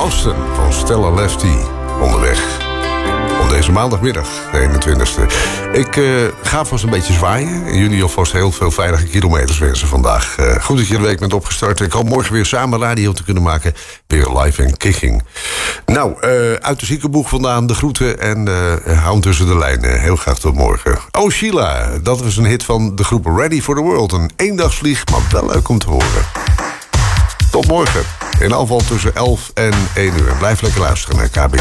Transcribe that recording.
Boston van Stella Lefty onderweg. Op deze maandagmiddag, de 21ste. Ik ga vast een beetje zwaaien. En jullie alvast heel veel veilige kilometers wensen vandaag. Goed dat je de week bent opgestart. Ik hoop morgen weer samen radio te kunnen maken. Weer live en kicking. Nou, uit de ziekenboeg vandaan de groeten. En hou tussen de lijnen. Heel graag tot morgen. Oh, Sheila. Dat was een hit van de groep Ready for the World. Een eendagsvlieg, maar wel leuk om te horen. Tot morgen. In afval tussen 11 en 1 uur. Blijf lekker luisteren naar KB.